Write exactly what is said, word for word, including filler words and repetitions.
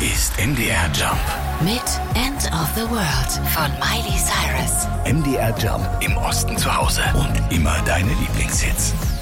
ist M D R Jump. Mit End of the World von Miley Cyrus. M D R Jump im Osten zu Hause und immer deine Lieblingshits.